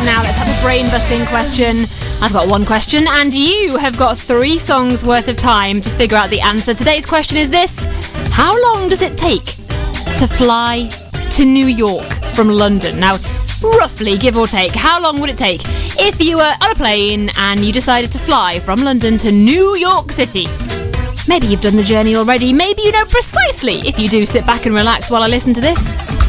Now let's have a brain-busting question. I've got one question and you have got 3 songs worth of time to figure out the answer. Today's question is this: how long does it take to fly to New York from London? Now, roughly, give or take, how long would it take if you were on a plane and you decided to fly from London to New York City? Maybe you've done the journey already. Maybe you know precisely. If you do, sit back and relax while I listen to this.